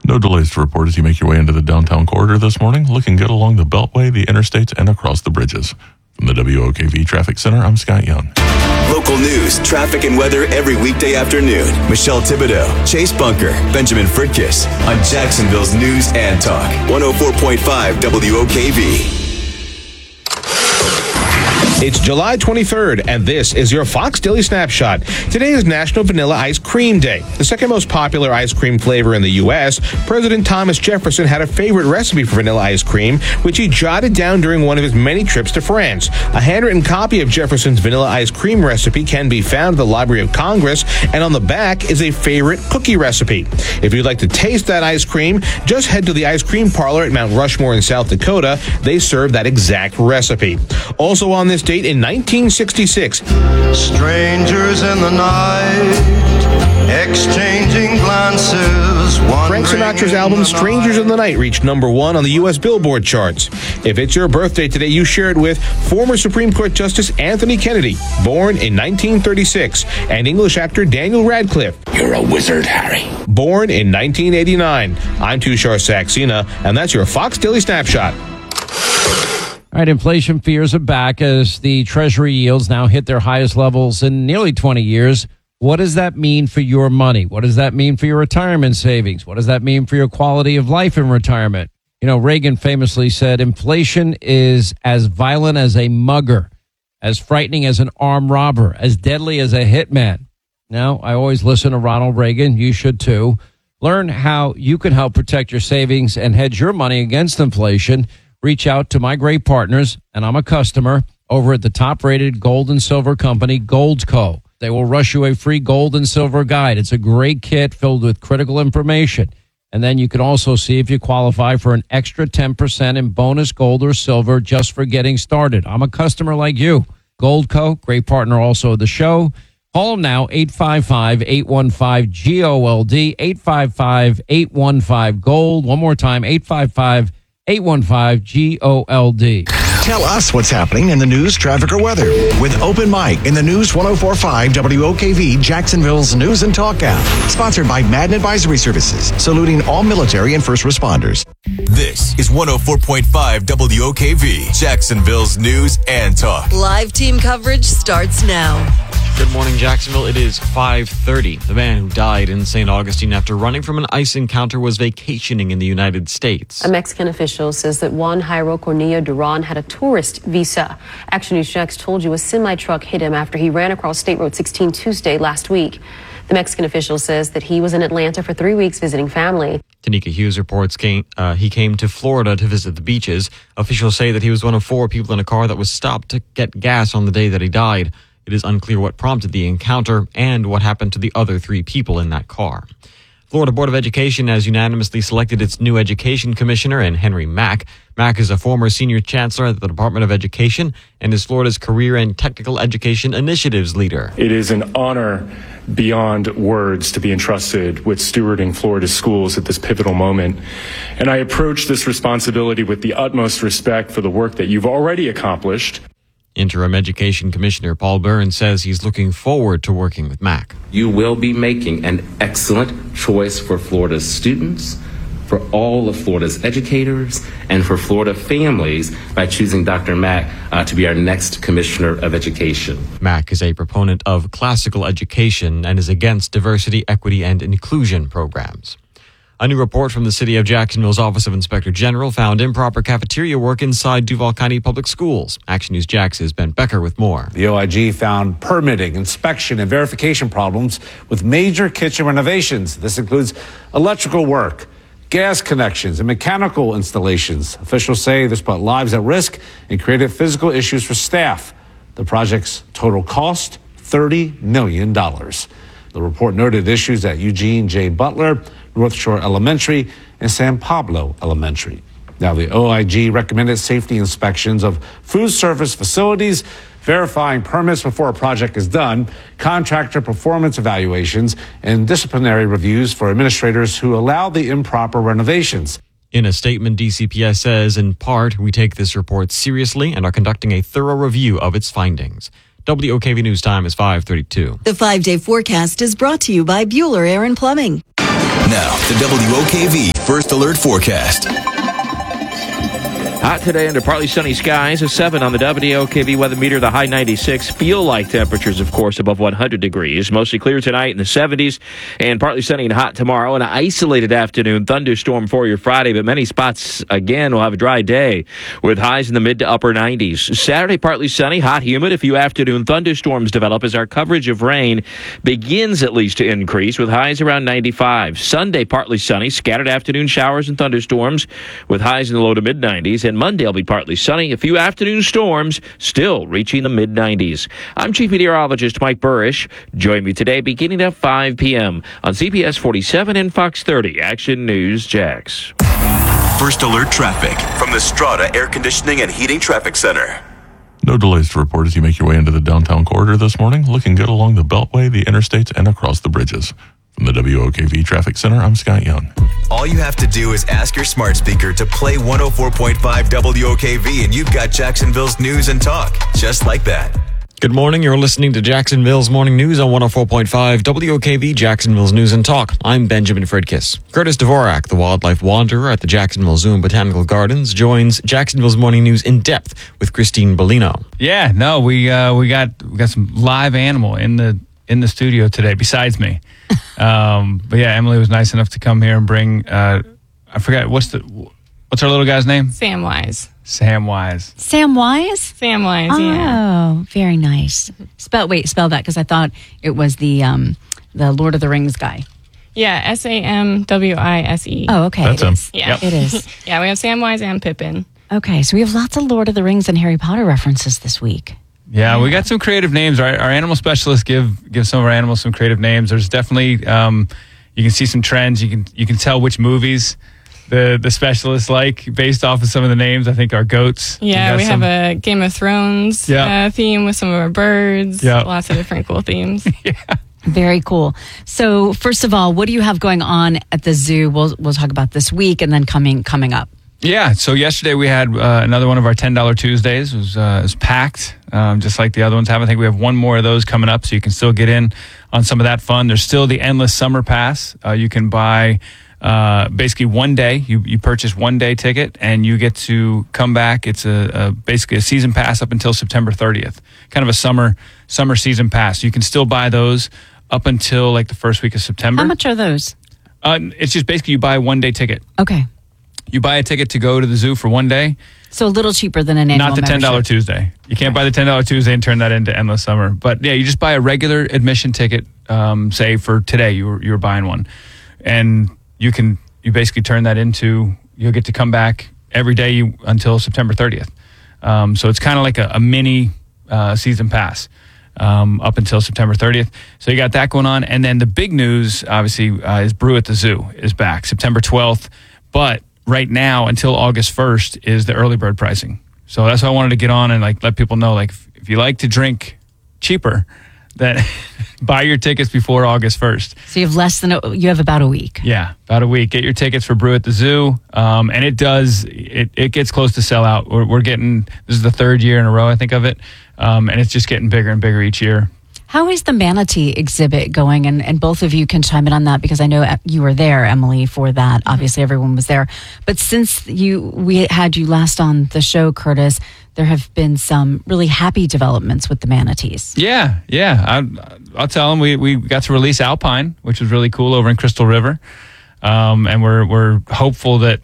No delays to report as you make your way into the downtown corridor this morning. Looking good along the Beltway, the interstates, and across the bridges. From the WOKV Traffic Center, I'm Scott Young. Local news, traffic, and weather every weekday afternoon. Michelle Thibodeau, Chase Bunker, Benjamin Fritkiss on Jacksonville's News and Talk. 104.5 WOKV. It's July 23rd, and this is your Fox Daily Snapshot. Today is National Vanilla Ice Cream Day. The second most popular ice cream flavor in the U.S., President Thomas Jefferson had a favorite recipe for vanilla ice cream, which he jotted down during one of his many trips to France. A handwritten copy of Jefferson's vanilla ice cream recipe can be found at the Library of Congress, and on the back is a favorite cookie recipe. If you'd like to taste that ice cream, just head to the ice cream parlor at Mount Rushmore in South Dakota. They serve that exact recipe. Also on this date in 1966. Strangers in the night, exchanging glances. Frank Sinatra's album Strangers in the Night reached number 1 on the U.S. Billboard charts. If it's your birthday today, you share it with former Supreme Court Justice Anthony Kennedy, born in 1936, and English actor Daniel Radcliffe. You're a wizard, Harry. Born in 1989. I'm Tushar Saxena, and that's your Fox Daily Snapshot. All right, inflation fears are back as the Treasury yields now hit their highest levels in nearly 20 years. What does that mean for your money? What does that mean for your retirement savings? What does that mean for your quality of life in retirement? You know, Reagan famously said, inflation is as violent as a mugger, as frightening as an armed robber, as deadly as a hitman. Now, I always listen to Ronald Reagan. You should too. Learn how you can help protect your savings and hedge your money against inflation. Reach out to my great partners, and I'm a customer, over at the top-rated gold and silver company, Goldco. They will rush you a free gold and silver guide. It's a great kit filled with critical information. And then you can also see if you qualify for an extra 10% in bonus gold or silver just for getting started. I'm a customer like you. Goldco, great partner also of the show. Call them now, 855-815-GOLD, 855-815-GOLD. One more time, 855-815-GOLD. Tell us what's happening in the news, traffic, or weather with Open Mic in the News 104.5 WOKV, Jacksonville's News and Talk app. Sponsored by Madden Advisory Services, saluting all military and first responders. This is 104.5 WOKV, Jacksonville's News and Talk. Live team coverage starts now. Good morning, Jacksonville. It is 5:30. The man who died in St. Augustine after running from an ICE encounter was vacationing in the United States. A Mexican official says that Juan Jairo Cornillo Duran had a tourist visa. Action News Jax told you a semi-truck hit him after he ran across State Road 16 Tuesday last week. The Mexican official says that he was in Atlanta for 3 weeks visiting family. Tanika Hughes reports he came to Florida to visit the beaches. Officials say that he was one of 4 people in a car that was stopped to get gas on the day that he died. It is unclear what prompted the encounter and what happened to the other 3 people in that car. Florida Board of Education has unanimously selected its new education commissioner in Henry Mack. Mack is a former senior chancellor at the Department of Education and is Florida's Career and Technical Education Initiatives leader. It is an honor beyond words to be entrusted with stewarding Florida's schools at this pivotal moment. And I approach this responsibility with the utmost respect for the work that you've already accomplished. Interim Education Commissioner Paul Burns says he's looking forward to working with Mack. You will be making an excellent choice for Florida's students, for all of Florida's educators, and for Florida families by choosing Dr. Mack to be our next Commissioner of Education. Mack is a proponent of classical education and is against diversity, equity, and inclusion programs. A new report from the City of Jacksonville's Office of Inspector General found improper cafeteria work inside Duval County Public Schools. Action News Jax's Ben Becker with more. The OIG found permitting, inspection, and verification problems with major kitchen renovations. This includes electrical work, gas connections, and mechanical installations. Officials say this put lives at risk and created physical issues for staff. The project's total cost, $30 million. The report noted issues at Eugene J. Butler, North Shore Elementary, and San Pablo Elementary. Now, the OIG recommended safety inspections of food service facilities, verifying permits before a project is done, contractor performance evaluations, and disciplinary reviews for administrators who allow the improper renovations. In a statement, DCPS says, in part, we take this report seriously and are conducting a thorough review of its findings. WOKV News Time is 5:32. The 5-day forecast is brought to you by Bueller Air and Plumbing. Now, the WOKV First Alert Forecast. Hot today under partly sunny skies, a 7 on the WOKV weather meter, the high 96. Feel-like temperatures, of course, above 100 degrees. Mostly clear tonight in the 70s and partly sunny and hot tomorrow. An isolated afternoon thunderstorm for your Friday, but many spots, again, will have a dry day with highs in the mid to upper 90s. Saturday, partly sunny, hot, humid. A few afternoon thunderstorms develop as our coverage of rain begins at least to increase with highs around 95. Sunday, partly sunny, scattered afternoon showers and thunderstorms with highs in the low to mid 90s. And Monday will be partly sunny. A few afternoon storms still reaching the mid-90s. I'm Chief Meteorologist Mike Burrish. Join me today beginning at 5 p.m. on CBS 47 and Fox 30. Action News Jax. First Alert Traffic from the Strata Air Conditioning and Heating Traffic Center. No delays to report as you make your way into the downtown corridor this morning. Looking good along the Beltway, the interstates, and across the bridges. From the WOKV Traffic Center, I'm Scott Young. All you have to do is ask your smart speaker to play 104.5 WOKV, and you've got Jacksonville's news and talk, just like that. Good morning. You're listening to Jacksonville's Morning News on 104.5 WOKV, Jacksonville's News and Talk. I'm Benjamin Fridkiss. Curtis Dvorak, the wildlife wanderer at the Jacksonville Zoo and Botanical Gardens, joins Jacksonville's Morning News in depth with Christine Bellino. Yeah, no, we got some live animal in the studio today besides me. But yeah, Emily was nice enough to come here and bring I forgot what's our little guy's name? Samwise. Samwise. Samwise, yeah. Oh, very nice. Spell that, because I thought it was the Lord of the Rings guy. Yeah, Samwise. Oh, okay. That's him. Yeah. Yep. It is. Yeah, we have Samwise and Pippin. Okay, so we have lots of Lord of the Rings and Harry Potter references this week. Yeah, we got some creative names. Our animal specialists give some of our animals some creative names. There's definitely you can see some trends. You can tell which movies the specialists like based off of some of the names. I think our goats. Yeah, we have a Game of Thrones theme with some of our birds. Yeah. Lots of different cool themes. Yeah. Very cool. So first of all, what do you have going on at the zoo? We'll talk about this week and then coming up. Yeah, so yesterday we had another one of our $10 Tuesdays. It was packed, just like the other ones have. I think we have one more of those coming up, so you can still get in on some of that fun. There's still the Endless Summer Pass. You can buy basically one day. You purchase one day ticket, and you get to come back. It's basically a season pass up until September 30th, kind of a summer season pass. You can still buy those up until like the first week of September. How much are those? It's just basically you buy a one day ticket. Okay. You buy a ticket to go to the zoo for one day. So a little cheaper than an annual membership. Not the $10 Tuesday. You can't buy the $10 Tuesday and turn that into Endless Summer. But yeah, you just buy a regular admission ticket, say for today you were buying one. And you basically turn that into, you'll get to come back every day until September 30th. So it's kind of like a mini season pass up until September 30th. So you got that going on. And then the big news, obviously, is Brew at the Zoo is back September 12th. But right now, until August 1st, is the early bird pricing. So that's why I wanted to get on and let people know, if you like to drink cheaper, then buy your tickets before August 1st. So you have about a week. Yeah, about a week. Get your tickets for Brew at the Zoo. And it gets close to sell out. We're getting, this is the third year in a row, I think, of it. And it's just getting bigger and bigger each year. How is the manatee exhibit going? And both of you can chime in on that, because I know you were there, Emily, for that. Obviously, everyone was there. But since we had you last on the show, Curtis, there have been some really happy developments with the manatees. Yeah. I'll tell them we got to release Alpine, which was really cool, over in Crystal River. And we're hopeful that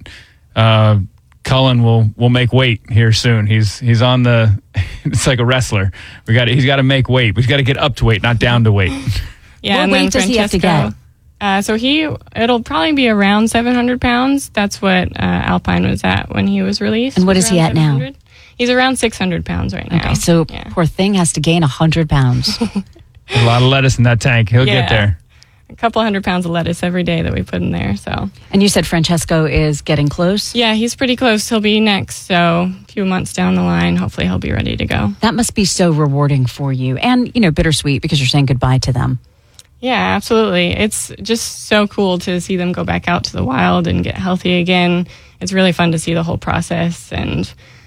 Cullen will make weight here soon. He's on it's like a wrestler. He's got to make weight. We've got to get up to weight, not down to weight. Yeah. What weight does he have to get? So it'll probably be around 700 pounds. That's what Alpine was at when he was released. And what is he at now? He's around 600 pounds right now. Okay, so poor thing has to gain 100 pounds. A lot of lettuce in that tank. He'll get there. A couple 100 pounds of lettuce every day that we put in there. So. And you said Francesco is getting close? Yeah, he's pretty close. He'll be next. So a few months down the line, hopefully he'll be ready to go. That must be so rewarding for you. And, bittersweet, because you're saying goodbye to them. Yeah, absolutely. It's just so cool to see them go back out to the wild and get healthy again. It's really fun to see the whole process. And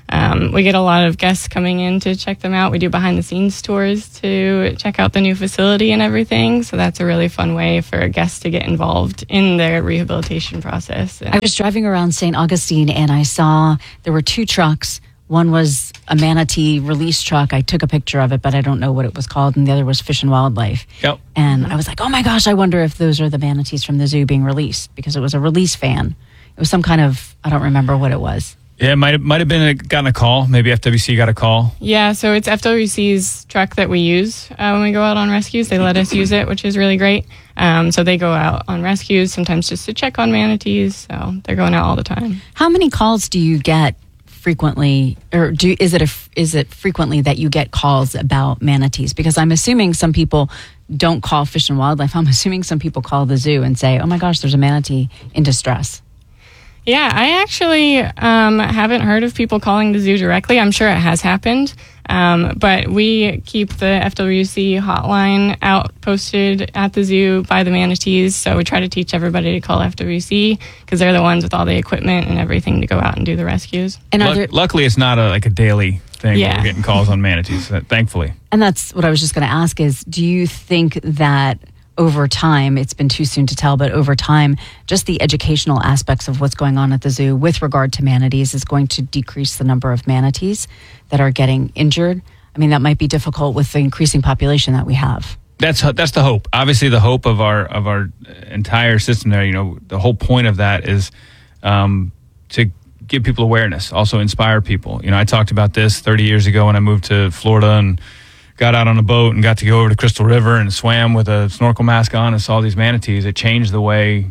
We get a lot of guests coming in to check them out. We do behind-the-scenes tours to check out the new facility and everything. So that's a really fun way for guests to get involved in their rehabilitation process. I was driving around St. Augustine and I saw there were 2 trucks. One was a manatee release truck. I took a picture of it, but I don't know what it was called. And the other was Fish and Wildlife. Yep. And I was like, oh my gosh, I wonder if those are the manatees from the zoo being released, because it was a release van. It was some kind of, I don't remember what it was. Yeah, it might have been gotten a call. Maybe FWC got a call. Yeah, so it's FWC's truck that we use when we go out on rescues. They let us use it, which is really great. So they go out on rescues, sometimes just to check on manatees. So they're going out all the time. How many calls do you get frequently, or is it frequently that you get calls about manatees? Because I'm assuming some people don't call Fish and Wildlife. I'm assuming some people call the zoo and say, oh my gosh, there's a manatee in distress. Yeah, I actually haven't heard of people calling the zoo directly. I'm sure it has happened. But we keep the FWC hotline out posted at the zoo by the manatees. So we try to teach everybody to call FWC because they're the ones with all the equipment and everything to go out and do the rescues. And luckily, it's not a daily thing. Yeah. Where we're getting calls on manatees, thankfully. And that's what I was just going to ask is, do you think that over time, it's been too soon to tell, but over time, just the educational aspects of what's going on at the zoo with regard to manatees is going to decrease the number of manatees that are getting injured? I mean, that might be difficult with the increasing population that we have. That's the hope. Obviously, the hope of our entire system there. The whole point of that is to give people awareness, also inspire people. I talked about this 30 years ago when I moved to Florida and got out on a boat and got to go over to Crystal River and swam with a snorkel mask on and saw these manatees. It changed the way.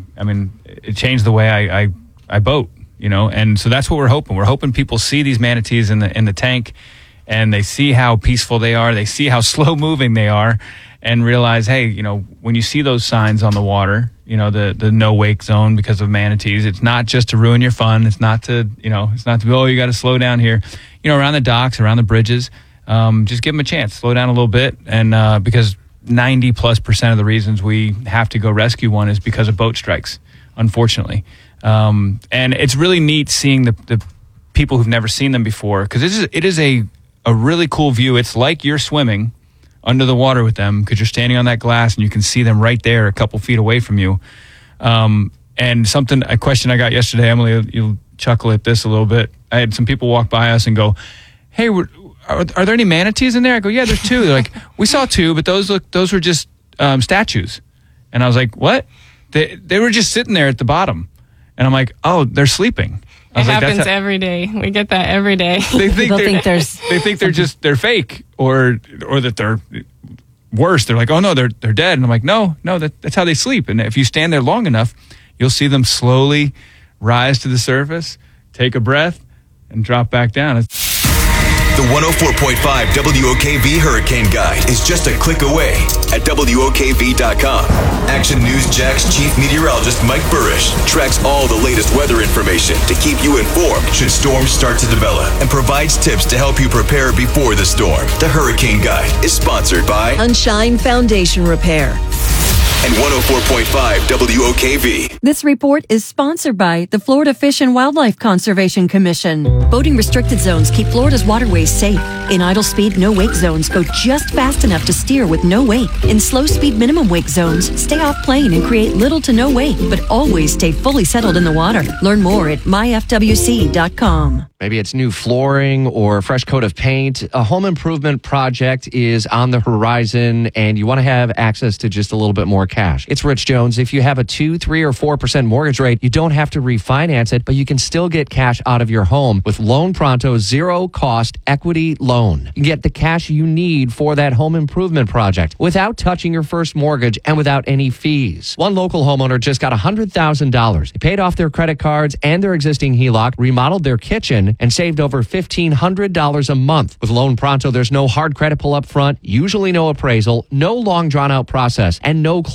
I boat. And so that's what we're hoping. We're hoping people see these manatees in the tank, and they see how peaceful they are. They see how slow moving they are, and realize, hey, when you see those signs on the water, the no wake zone because of manatees, it's not just to ruin your fun. It's not to be, oh, you got to slow down here. Around the docks, around the bridges. Just give them a chance, slow down a little bit, and because 90+% of the reasons we have to go rescue one is because of boat strikes, unfortunately. And it's really neat seeing the people who've never seen them before, because it is a really cool view. It's like you're swimming under the water with them because you're standing on that glass and you can see them right there a couple feet away from you. And a question I got yesterday, Emily, you'll chuckle at this a little bit. I had some people walk by us and go, hey, are there any manatees in there? I go, yeah, there's 2. They're like, we saw 2, but those were just statues. And I was like, what? They were just sitting there at the bottom. And I'm like, oh, they're sleeping. It happens every day. We get that every day. They think they're fake or that they're worse. They're like, oh no, they're dead. And I'm like, no, that's how they sleep. And if you stand there long enough, you'll see them slowly rise to the surface, take a breath, and drop back down. The 104.5 WOKV Hurricane Guide is just a click away at WOKV.com. Action News Jack's chief meteorologist Mike Burrish tracks all the latest weather information to keep you informed should storms start to develop and provides tips to help you prepare before the storm. The Hurricane Guide is sponsored by Sunshine Foundation Repair and 104.5 WOKV. This report is sponsored by the Florida Fish and Wildlife Conservation Commission. Boating restricted zones keep Florida's waterways safe. In idle speed, no wake zones, go just fast enough to steer with no wake. In slow speed, minimum wake zones, stay off plane and create little to no wake, but always stay fully settled in the water. Learn more at myfwc.com. Maybe it's new flooring or a fresh coat of paint. A home improvement project is on the horizon, and you want to have access to just a little bit more cash. It's Rich Jones. If you have a 2, 3, or 4% mortgage rate, you don't have to refinance it, but you can still get cash out of your home with Loan Pronto's zero-cost equity loan. You can get the cash you need for that home improvement project without touching your first mortgage and without any fees. One local homeowner just got $100,000. They paid off their credit cards and their existing HELOC, remodeled their kitchen, and saved over $1,500 a month. With Loan Pronto, there's no hard credit pull up front, usually no appraisal, no long drawn-out process, and no closing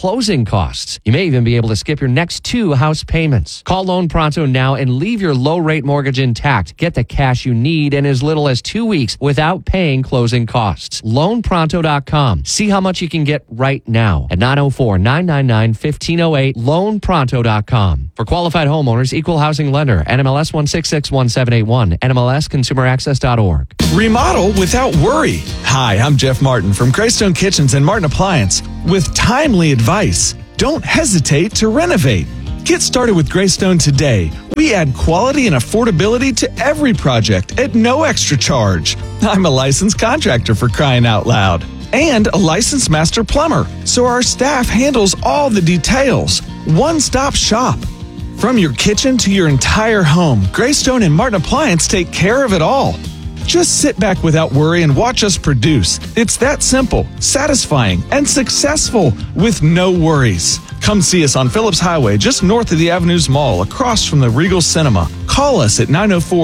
closing costs. You may even be able to skip your next 2 house payments. Call Loan Pronto now and leave your low-rate mortgage intact. Get the cash you need in as little as 2 weeks without paying closing costs. LoanPronto.com. See how much you can get right now at 904-999-1508. LoanPronto.com. For qualified homeowners, equal housing lender, NMLS 1661781, NMLSconsumeraccess.org. Remodel without worry. Hi, I'm Jeff Martin from Greystone Kitchens and Martin Appliance with timely advice. Don't hesitate to renovate. Get started with Greystone today. We add quality and affordability to every project at no extra charge. I'm a licensed contractor, for crying out loud, and a licensed master plumber, so our staff handles all the details. One-stop shop. From your kitchen to your entire home, Greystone and Martin Appliance take care of it all. Just sit back without worry and watch us produce. It's that simple, satisfying, and successful with no worries. Come see us on Phillips Highway, just north of the Avenues Mall, across from the Regal Cinema. Call us at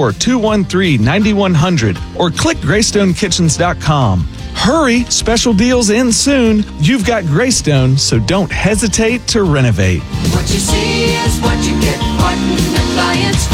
904-213-9100 or click GreystoneKitchens.com. Hurry, special deals in soon. You've got Greystone, so don't hesitate to renovate. What you see is what you get. Martin Appliance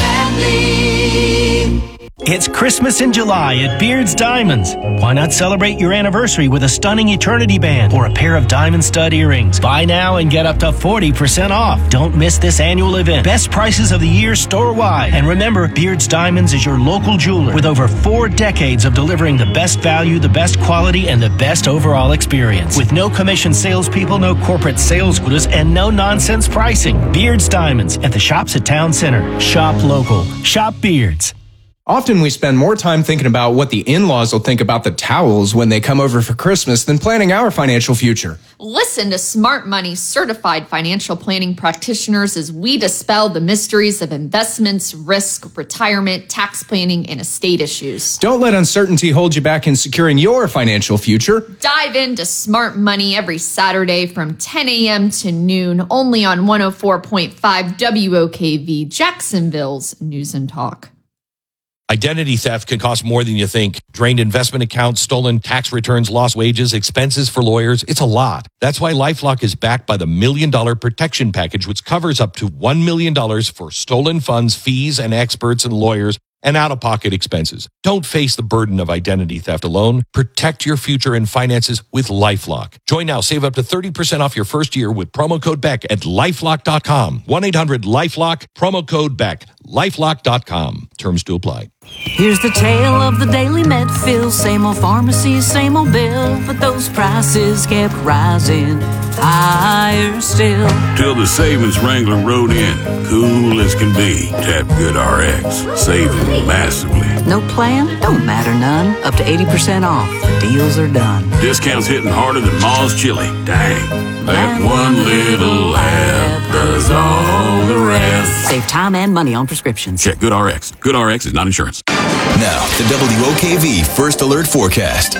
Family. It's Christmas in July at Beard's Diamonds. Why not celebrate your anniversary with a stunning Eternity band or a pair of diamond stud earrings? Buy now and get up to 40% off. Don't miss this annual event. Best prices of the year store-wide. And remember, Beard's Diamonds is your local jeweler with over 4 decades of delivering the best value, the best quality, and the best overall experience. With no commission salespeople, no corporate sales quotas, and no nonsense pricing. Beard's Diamonds at the shops at Town Center. Shop local. Shop Beards. Often we spend more time thinking about what the in-laws will think about the towels when they come over for Christmas than planning our financial future. Listen to Smart Money certified financial planning practitioners as we dispel the mysteries of investments, risk, retirement, tax planning, and estate issues. Don't let uncertainty hold you back in securing your financial future. Dive into Smart Money every Saturday from 10 a.m. to noon, only on 104.5 WOKV, Jacksonville's News and Talk. Identity theft can cost more than you think. Drained investment accounts, stolen tax returns, lost wages, expenses for lawyers. It's a lot. That's why LifeLock is backed by the $1 Million Protection Package, which covers up to $1 million for stolen funds, fees, and experts and lawyers, and out-of-pocket expenses. Don't face the burden of identity theft alone. Protect your future and finances with LifeLock. Join now. Save up to 30% off your first year with promo code BECK at LifeLock.com. 1-800-LifeLock, promo code BECK. LifeLock.com. Terms to apply. Here's the tale of the daily Medfill. Same old pharmacy, same old bill, but those prices kept rising higher still. Till the savings wrangler rode in, cool as can be. Tap GoodRx, saving massively. No plan? Don't matter none. Up to 80% off. The deals are done. Discounts hitting harder than Ma's chili. Dang, that one little app does all the rest. Save time and money on prescriptions. Check GoodRx. GoodRx is not insurance. Now, the WOKV First Alert Forecast.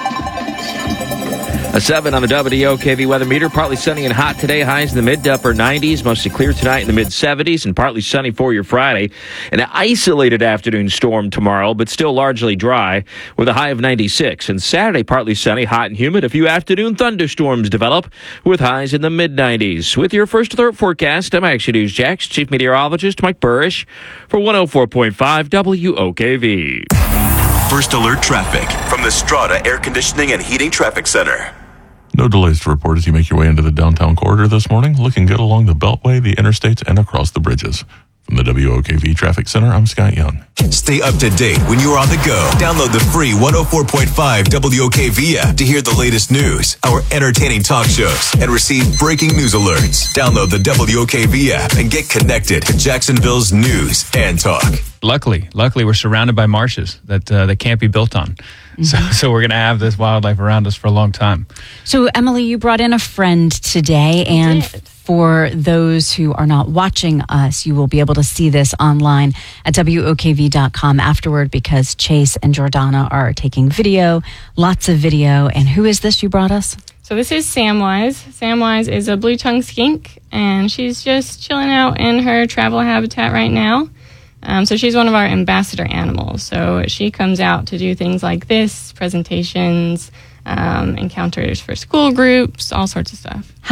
A 7 on the WOKV weather meter. Partly sunny and hot today. Highs in the mid to upper 90s. Mostly clear tonight in the mid 70s and partly sunny for your Friday. An isolated afternoon storm tomorrow, but still largely dry with a high of 96. And Saturday, partly sunny, hot and humid. A few afternoon thunderstorms develop with highs in the mid 90s. With your First Alert forecast, I'm Action News Jax Chief Meteorologist Mike Burrish for 104.5 WOKV. First Alert traffic from the Strata Air Conditioning and Heating Traffic Center. No delays to report as you make your way into the downtown corridor this morning. Looking good along the Beltway, the interstates, and across the bridges. From the WOKV Traffic Center, I'm Scott Young. Stay up to date when you're on the go. Download the free 104.5 WOKV app to hear the latest news, our entertaining talk shows, and receive breaking news alerts. Download the WOKV app and get connected to Jacksonville's news and talk. Luckily, we're surrounded by marshes that can't be built on. So we're going to have this wildlife around us for a long time. So, Emily, you brought in a friend today, and for those who are not watching us, you will be able to see this online at WOKV.com afterward because Chase and Jordana are taking video, lots of video. And who is this you brought us? So this is Samwise. Samwise is a blue-tongued skink, and she's just chilling out in her travel habitat right now. So she's one of our ambassador animals. So she comes out to do things like this, presentations, encounters for school groups, all sorts of stuff. How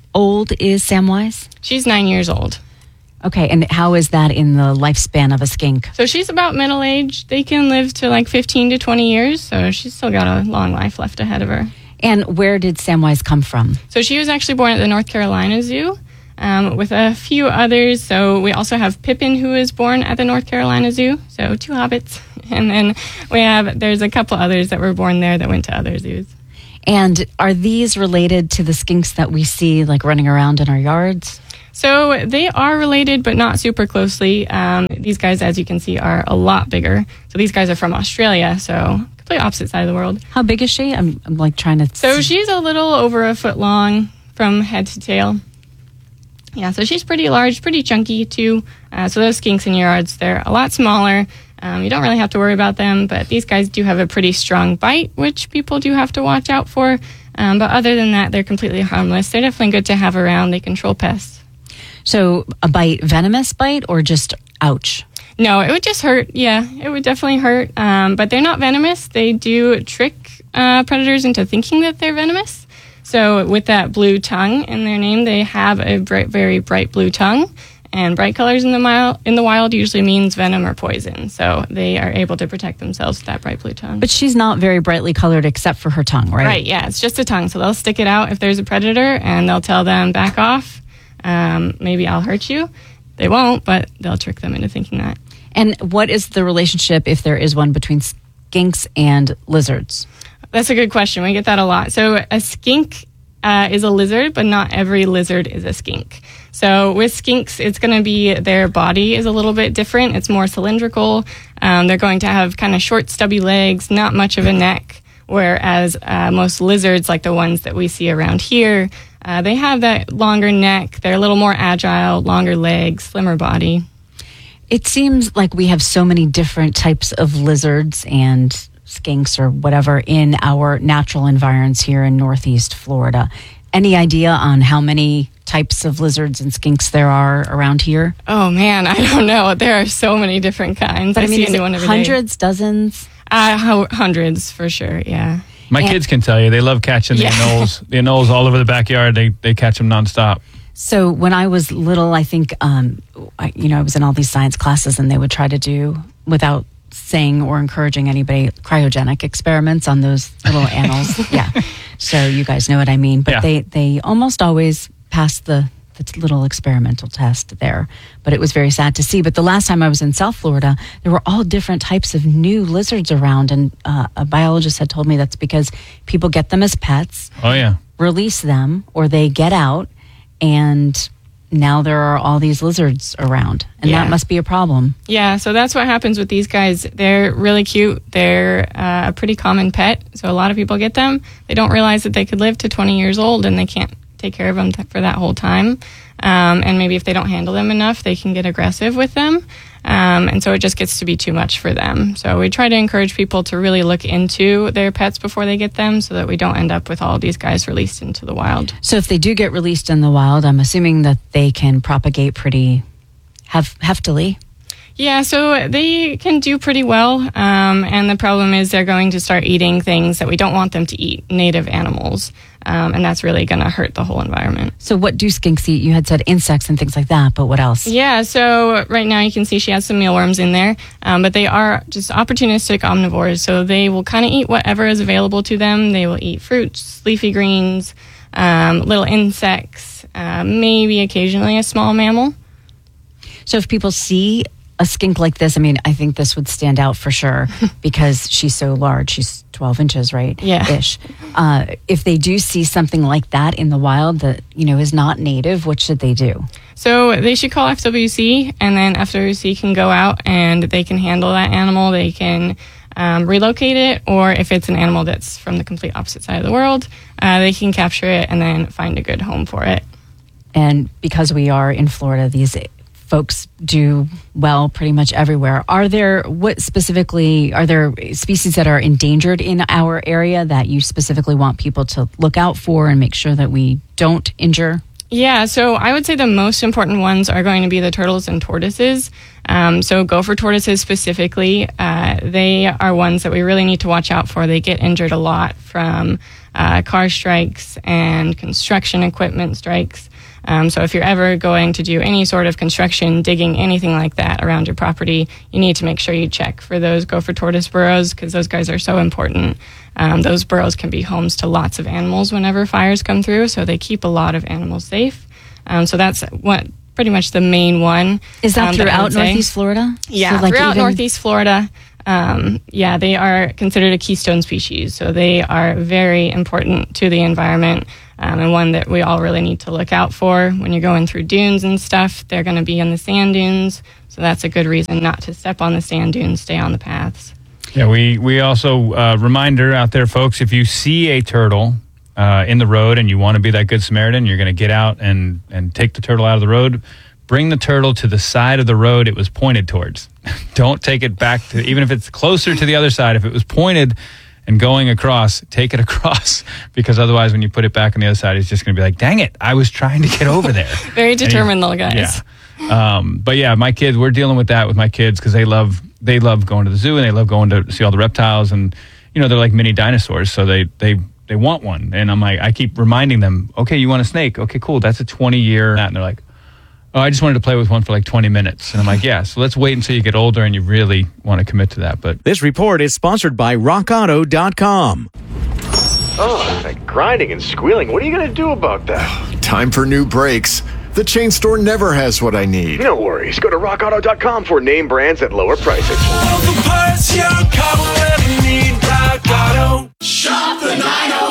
old is Samwise? She's 9 years old. Okay, and how is that in the lifespan of a skink? So she's about middle age. They can live to like 15 to 20 years, so she's still got a long life left ahead of her. And where did Samwise come from? So she was actually born at the North Carolina Zoo with a few others. So we also have Pippin, who was born at the North Carolina Zoo, so 2 hobbits. And then there's a couple others that were born there that went to other zoos. And are these related to the skinks that we see like running around in our yards? So they are related, but not super closely. These guys, as you can see, are a lot bigger. So these guys are from Australia, so complete opposite side of the world. How big is she? I'm like trying to... So she's a little over a foot long from head to tail. Yeah, so she's pretty large, pretty chunky too. So those skinks in your yards, they're a lot smaller. You don't really have to worry about them, but these guys do have a pretty strong bite, which people do have to watch out for. But other than that, they're completely harmless. They're definitely good to have around. They control pests. So a bite, venomous bite, or just ouch? No, it would just hurt. Yeah, it would definitely hurt. But they're not venomous. They do trick predators into thinking that they're venomous. So with that blue tongue in their name, they have a very bright blue tongue. And bright colors in the wild usually means venom or poison. So they are able to protect themselves with that bright blue tongue. But she's not very brightly colored except for her tongue, right? Right, yeah. It's just a tongue. So they'll stick it out if there's a predator, and they'll tell them, back off. Maybe I'll hurt you. They won't, but they'll trick them into thinking that. And what is the relationship, if there is one, between skinks and lizards? That's a good question. We get that a lot. So a skink is a lizard, but not every lizard is a skink. So with skinks, it's going to be their body is a little bit different. It's more cylindrical. They're going to have kind of short, stubby legs, not much of a neck, whereas most lizards, like the ones that we see around here, they have that longer neck. They're a little more agile, longer legs, slimmer body. It seems like we have so many different types of lizards and skinks or whatever in our natural environs here in Northeast Florida. Any idea on how many types of lizards and skinks there are around here? Oh, man, I don't know. There are so many different kinds. But I mean, see a new one every hundreds, day. Dozens? Hundreds, for sure, yeah. My kids can tell you, they love catching the anoles. The anoles all over the backyard, they catch them nonstop. So when I was little, I think, I was in all these science classes, and they would try to do, without saying or encouraging anybody, cryogenic experiments on those little animals. Yeah. So you guys know what I mean. But they almost always passed the little experimental test there. But it was very sad to see. But the last time I was in South Florida, there were all different types of new lizards around. And a biologist had told me that's because people get them as pets. Oh, yeah. Release them, or they get out, and now there are all these lizards around, and that must be a problem. Yeah, so that's what happens with these guys. They're really cute. They're a pretty common pet, so a lot of people get them. They don't realize that they could live to 20 years old, and they can't take care of them for that whole time. And maybe if they don't handle them enough, they can get aggressive with them. And so it just gets to be too much for them. So we try to encourage people to really look into their pets before they get them, so that we don't end up with all these guys released into the wild. So if they do get released in the wild, I'm assuming that they can propagate pretty heftily. Yeah, so they can do pretty well. And the problem is they're going to start eating things that we don't want them to eat, native animals. And that's really going to hurt the whole environment. So what do skinks eat? You had said insects and things like that, but what else? Yeah, so right now you can see she has some mealworms in there, but they are just opportunistic omnivores. So they will kind of eat whatever is available to them. They will eat fruits, leafy greens, little insects, maybe occasionally a small mammal. So if people see a skink like this, I mean, I think this would stand out for sure because she's so large. She's 12 inches, right? Yeah. Ish. If they do see something like that in the wild that, is not native, what should they do? So they should call FWC, and then FWC can go out and they can handle that animal. They can relocate it, or if it's an animal that's from the complete opposite side of the world, they can capture it and then find a good home for it. And because we are in Florida, these folks do well pretty much everywhere. Are there species that are endangered in our area that you specifically want people to look out for and make sure that we don't injure? Yeah, so I would say the most important ones are going to be the turtles and tortoises. So gopher tortoises specifically, they are ones that we really need to watch out for. They get injured a lot from car strikes and construction equipment strikes. So if you're ever going to do any sort of construction, digging, anything like that around your property, you need to make sure you check for those gopher tortoise burrows because those guys are so important. Those burrows can be homes to lots of animals whenever fires come through, so they keep a lot of animals safe. So that's pretty much the main one. Is that throughout Northeast Florida? Yeah, So, throughout Northeast Florida. They are considered a keystone species, so they are very important to the environment. And one that we all really need to look out for when you're going through dunes and stuff. They're going to be in the sand dunes, so that's a good reason not to step on the sand dunes, stay on the paths. Yeah, we also, reminder out there, folks, if you see a turtle in the road and you want to be that good Samaritan, you're going to get out and take the turtle out of the road, bring the turtle to the side of the road it was pointed towards. Don't take it back to, even if it's closer to the other side, if it was pointed and going across, take it across, because otherwise when you put it back on the other side, it's just going to be like, dang it, I was trying to get over there. Very determined little guys. Yeah. But yeah, my kids, we're dealing with that with my kids because they love going to the zoo and they love going to see all the reptiles, and they're like mini dinosaurs, so they want one. And I'm like, I keep reminding them, okay, you want a snake? Okay, cool. That's a 20-year. And they're like, oh, I just wanted to play with one for like 20 minutes. And I'm like, yeah, so let's wait until you get older and you really want to commit to that. But this report is sponsored by RockAuto.com. Oh, that grinding and squealing. What are you going to do about that? Time for new brakes. The chain store never has what I need. No worries. Go to RockAuto.com for name brands at lower prices. All the parts your car will ever need. Rock Auto. Shop the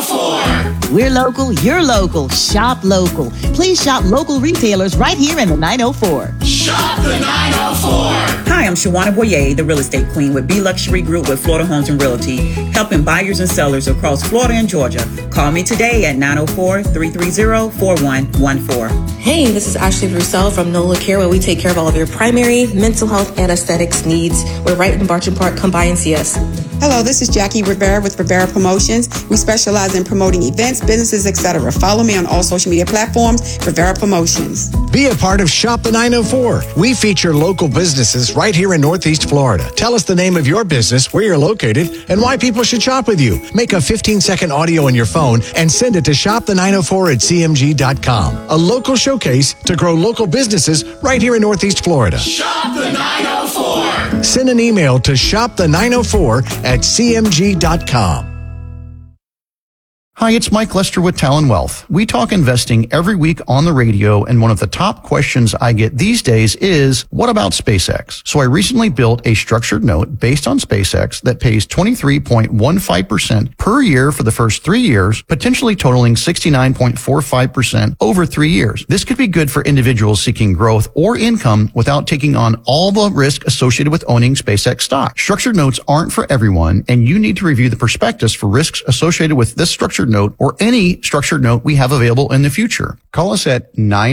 904. We're local, you're local. Shop local. Please shop local retailers right here in the 904. Shop the 904. Hi, I'm Shawana Boyer, the real estate queen with B Luxury Group with Florida Homes and Realty, helping buyers and sellers across Florida and Georgia. Call me today at 904-330-4114. Hey, this is Ashley Roussel from NOLA Care, where we take care of all of your primary, mental health, and aesthetics needs. We're right in Barton Park. Come by and see us. Hello, this is Jackie Rivera with Rivera Promotions. We specialize in promoting events, businesses, etc. Follow me on all social media platforms, Rivera Promotions. Be a part of Shop the 904. We feature local businesses right here in Northeast Florida. Tell us the name of your business, where you're located, and why people should shop with you. Make a 15-second audio on your phone and send it to shopthe904@cmg.com. A local showcase to grow local businesses right here in Northeast Florida. Shop the 904. Send an email to shopthe904@cmg.com. Hi, it's Mike Lester with Talon Wealth. We talk investing every week on the radio, and one of the top questions I get these days is, what about SpaceX? So I recently built a structured note based on SpaceX that pays 23.15% per year for the first 3 years, potentially totaling 69.45% over 3 years. This could be good for individuals seeking growth or income without taking on all the risk associated with owning SpaceX stock. Structured notes aren't for everyone, and you need to review the prospectus for risks associated with this structured note or any structured note we have available in the future. Call us at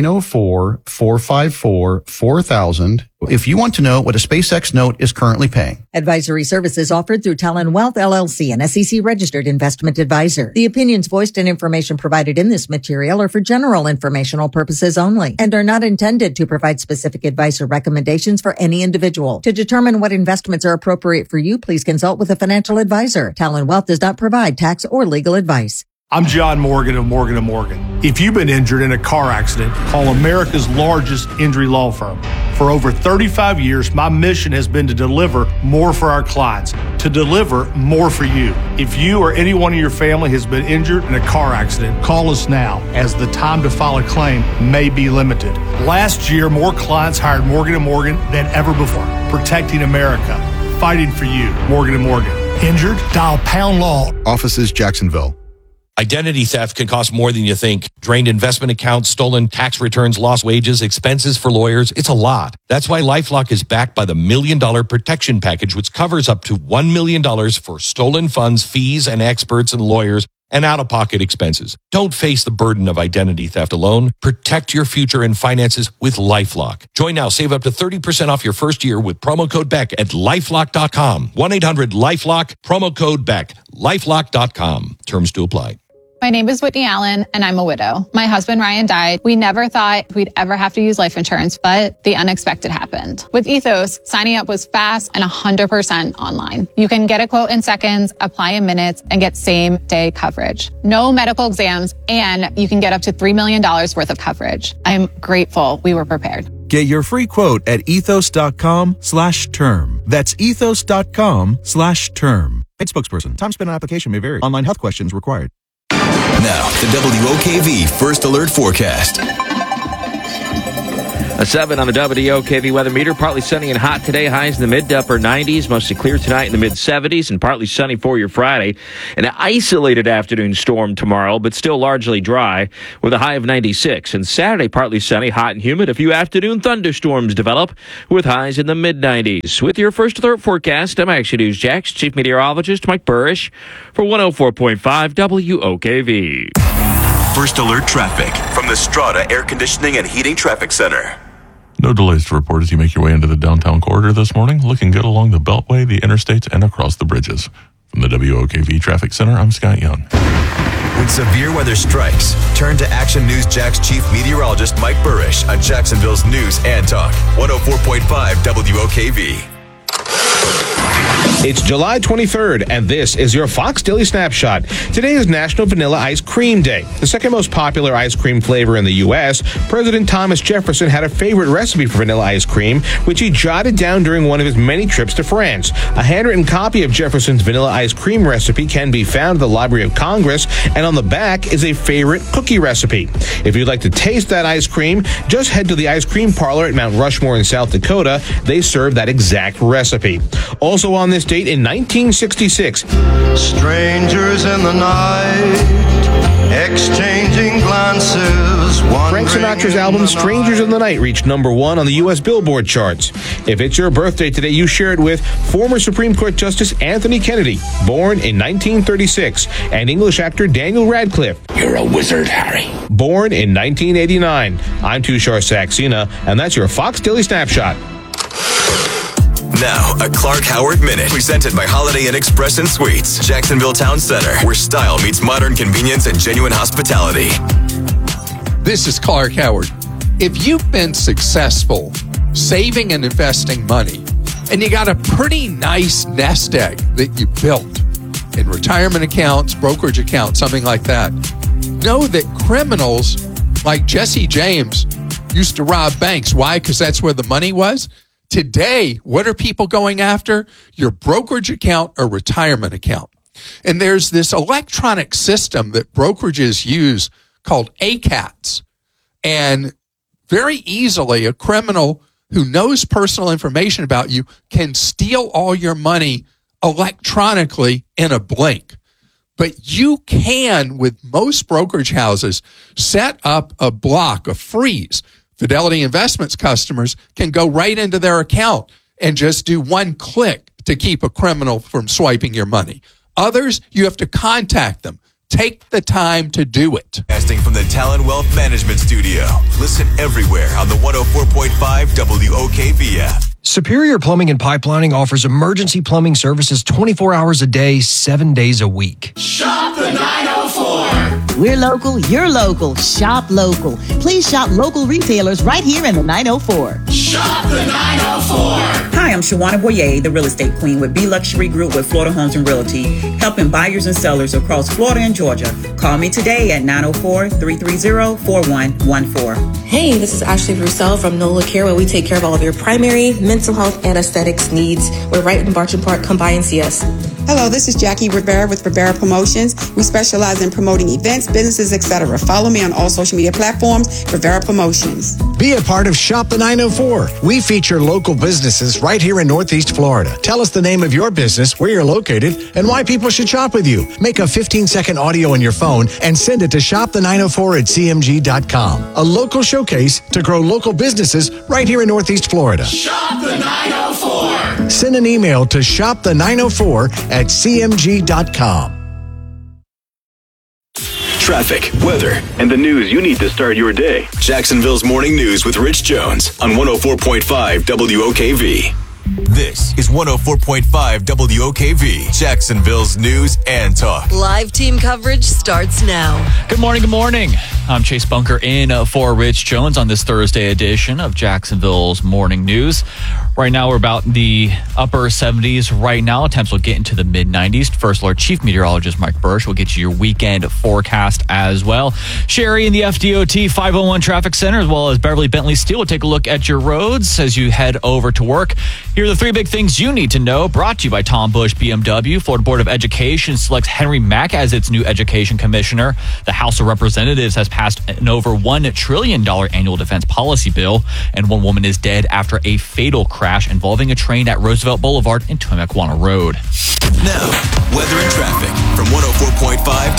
904-454-4000 if you want to know what a SpaceX note is currently paying. Advisory services offered through Talon Wealth LLC, an SEC-registered investment advisor. The opinions voiced and information provided in this material are for general informational purposes only and are not intended to provide specific advice or recommendations for any individual. To determine what investments are appropriate for you, please consult with a financial advisor. Talon Wealth does not provide tax or legal advice. I'm John Morgan of Morgan & Morgan. If you've been injured in a car accident, call America's largest injury law firm. For over 35 years, my mission has been to deliver more for our clients, to deliver more for you. If you or anyone in your family has been injured in a car accident, call us now, as the time to file a claim may be limited. Last year, more clients hired Morgan & Morgan than ever before, protecting America, fighting for you. Morgan & Morgan. Injured? Dial Pound Law. Offices Jacksonville. Identity theft can cost more than you think. Drained investment accounts, stolen tax returns, lost wages, expenses for lawyers. It's a lot. That's why LifeLock is backed by the $1 Million Protection Package, which covers up to $1 million for stolen funds, fees, and experts and lawyers, and out-of-pocket expenses. Don't face the burden of identity theft alone. Protect your future and finances with LifeLock. Join now. Save up to 30% off your first year with promo code BECK at LifeLock.com. 1-800-LifeLock, promo code BECK. LifeLock.com. Terms to apply. My name is Whitney Allen, and I'm a widow. My husband, Ryan, died. We never thought we'd ever have to use life insurance, but the unexpected happened. With Ethos, signing up was fast and 100% online. You can get a quote in seconds, apply in minutes, and get same-day coverage. No medical exams, and you can get up to $3 million worth of coverage. I'm grateful we were prepared. Get your free quote at ethos.com/term. That's ethos.com/term. Paid spokesperson. Time spent on application may vary. Online health questions required. Now, the WOKV First Alert Forecast. A 7 on the WOKV weather meter. Partly sunny and hot today. Highs in the mid to upper 90s. Mostly clear tonight in the mid 70s and partly sunny for your Friday. An isolated afternoon storm tomorrow, but still largely dry with a high of 96. And Saturday, partly sunny, hot and humid. A few afternoon thunderstorms develop with highs in the mid 90s. With your First Alert Forecast, I'm Action News Jax Chief Meteorologist Mike Burrish for 104.5 WOKV. First Alert Traffic from the Strata Air Conditioning and Heating Traffic Center. No delays to report as you make your way into the downtown corridor this morning. Looking good along the Beltway, the interstates, and across the bridges. From the WOKV Traffic Center, I'm Scott Young. When severe weather strikes, turn to Action News Jax Chief Meteorologist Mike Burrish on Jacksonville's News and Talk. 104.5 WOKV. It's July 23rd, and this is your Fox Daily Snapshot. Today is National Vanilla Ice Cream Day. The second most popular ice cream flavor in the U.S., President Thomas Jefferson had a favorite recipe for vanilla ice cream, which he jotted down during one of his many trips to France. A handwritten copy of Jefferson's vanilla ice cream recipe can be found at the Library of Congress, and on the back is a favorite cookie recipe. If you'd like to taste that ice cream, just head to the ice cream parlor at Mount Rushmore in South Dakota. They serve that exact recipe. Also on this date in 1966. Strangers in the night, exchanging glances. Frank Sinatra's album Strangers in the Night reached number 1 on the U.S. Billboard charts. If it's your birthday today, you share it with former Supreme Court Justice Anthony Kennedy, born in 1936, and English actor Daniel Radcliffe. You're a wizard, Harry. Born in 1989. I'm Tushar Saxena, and that's your Fox Daily Snapshot. Now, a Clark Howard Minute, presented by Holiday Inn Express and Suites, Jacksonville Town Center, where style meets modern convenience and genuine hospitality. This is Clark Howard. If you've been successful saving and investing money, and you got a pretty nice nest egg that you built in retirement accounts, brokerage accounts, something like that, know that criminals like Jesse James used to rob banks. Why? Because that's where the money was. Today, what are people going after? Your brokerage account or retirement account. And there's this electronic system that brokerages use called ACATS. And very easily, a criminal who knows personal information about you can steal all your money electronically in a blink. But you can, with most brokerage houses, set up a block, a freeze. Fidelity Investments customers can go right into their account and just do one click to keep a criminal from swiping your money. Others, you have to contact them. Take the time to do it. Casting from the Talon Wealth Management Studio. Listen everywhere on the 104.5 WOKV app. Superior Plumbing and Pipelining offers emergency plumbing services 24 hours a day, 7 days a week. Shop the 904. We're local, you're local. Shop local. Please shop local retailers right here in the 904. Shop the 904. Hi, I'm Shawana Boyer, the real estate queen with B Luxury Group with Florida Homes and Realty, helping buyers and sellers across Florida and Georgia. Call me today at 904-330-4114. Hey, this is Ashley Roussel from NOLA Care, where we take care of all of your primary, mental health, and aesthetics needs. We're right in Barton Park. Come by and see us. Hello, this is Jackie Rivera with Rivera Promotions. We specialize in promoting events, businesses, etc. Follow me on all social media platforms, Rivera Promotions. Be a part of Shop the 904. We feature local businesses right here in Northeast Florida. Tell us the name of your business, where you're located, and why people should shop with you. Make a 15-second audio on your phone and send it to shopthe904@cmg.com. A local showcase to grow local businesses right here in Northeast Florida. Shop the 904. Send an email to shopthe904@cmg.com. Traffic, weather, and the news you need to start your day. Jacksonville's Morning News with Rich Jones on 104.5 WOKV. This is 104.5 WOKV, Jacksonville's news and talk. Live team coverage starts now. Good morning. Good morning. I'm Chase Bunker in for Rich Jones on this Thursday edition of Jacksonville's Morning News. Right now, we're about in the upper 70s right now. Temps will get into the mid-90s. First Alert Chief Meteorologist Mike Burrish will get you your weekend forecast as well. Sherry in the FDOT 501 Traffic Center, as well as Beverly Bentley Steele, will take a look at your roads as you head over to work. Here are the three big things you need to know, brought to you by Tom Bush BMW. Florida Board of Education selects Henry Mack as its new education commissioner. The House of Representatives has passed an over $1 trillion annual defense policy bill, and one woman is dead after a fatal crash involving a train at Roosevelt Boulevard and Timuquana Road. Now, weather and traffic from 104.5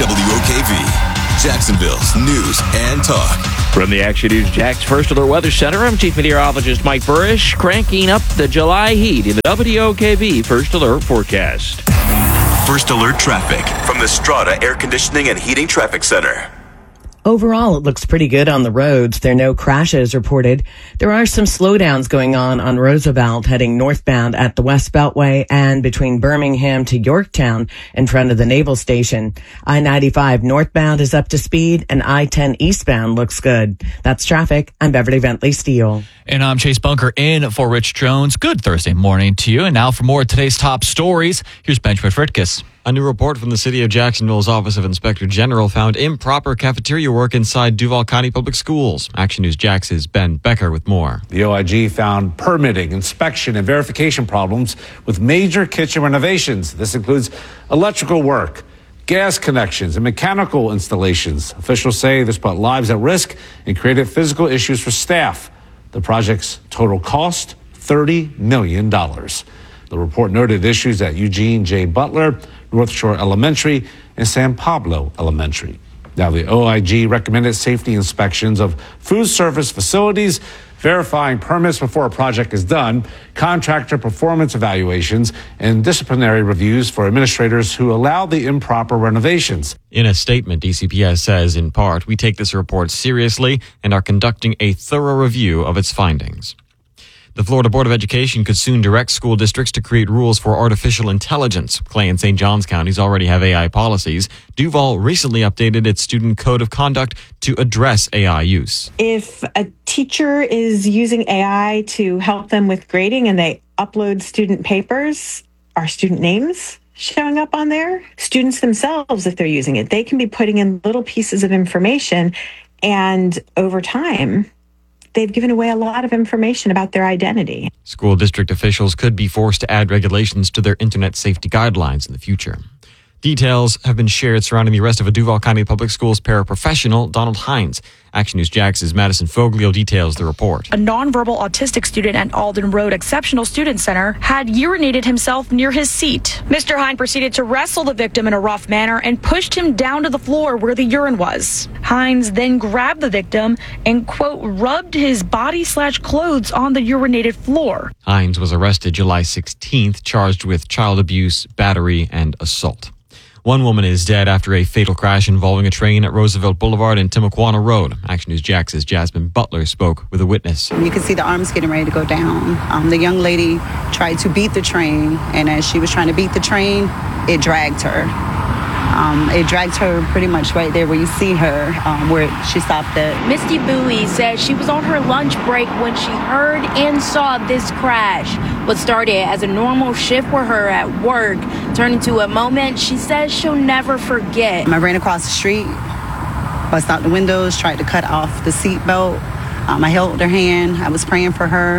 WOKV, Jacksonville's news and talk. From the Action News Jax First Alert Weather Center, I'm Chief Meteorologist Mike Burrish, cranking up the July heat in the WOKV First Alert forecast. First Alert traffic from the Strata Air Conditioning and Heating Traffic Center. Overall, it looks pretty good on the roads. There are no crashes reported. There are some slowdowns going on Roosevelt heading northbound at the West Beltway and between Birmingham to Yorktown in front of the Naval Station. I-95 northbound is up to speed and I-10 eastbound looks good. That's traffic. I'm Beverly Bentley Steele. And I'm Chase Bunker in for Rich Jones. Good Thursday morning to you. And now for more of today's top stories, here's Benjamin Fritkus. A new report from the City of Jacksonville's Office of Inspector General found improper cafeteria work inside Duval County Public Schools. Action News Jax's Ben Becker with more. The OIG found permitting, inspection, and verification problems with major kitchen renovations. This includes electrical work, gas connections, and mechanical installations. Officials say this put lives at risk and created physical issues for staff. The project's total cost, $30 million. The report noted issues at Eugene J. Butler, North Shore Elementary, and San Pablo Elementary. Now, the OIG recommended safety inspections of food service facilities, verifying permits before a project is done, contractor performance evaluations, and disciplinary reviews for administrators who allow the improper renovations. In a statement, DCPS says, in part, we take this report seriously and are conducting a thorough review of its findings. The Florida Board of Education could soon direct school districts to create rules for artificial intelligence. Clay and St. Johns counties already have AI policies. Duval recently updated its student code of conduct to address AI use. If a teacher is using AI to help them with grading and they upload student papers, are student names showing up on there? Students themselves, if they're using it, they can be putting in little pieces of information, and over time, they've given away a lot of information about their identity. School district officials could be forced to add regulations to their internet safety guidelines in the future. Details have been shared surrounding the arrest of a Duval County Public Schools paraprofessional, Donald Hines. Action News Jax's Madison Foglio details the report. A nonverbal autistic student at Alden Road Exceptional Student Center had urinated himself near his seat. Mr. Hines proceeded to wrestle the victim in a rough manner and pushed him down to the floor where the urine was. Hines then grabbed the victim and, quote, rubbed his body/clothes on the urinated floor. Hines was arrested July 16th, charged with child abuse, battery, and assault. One woman is dead after a fatal crash involving a train at Roosevelt Boulevard and Timuquana Road. Action News Jax's Jasmine Butler spoke with a witness. You can see the arms getting ready to go down. The young lady tried to beat the train, and as she was trying to beat the train, it dragged her. It dragged her pretty much right there where you see her, where she stopped at. Misty Bowie says she was on her lunch break when she heard and saw this crash. What started as a normal shift for her at work turned into a moment she says she'll never forget. I ran across the street, bust out the windows, tried to cut off the seatbelt. I held her hand. I was praying for her.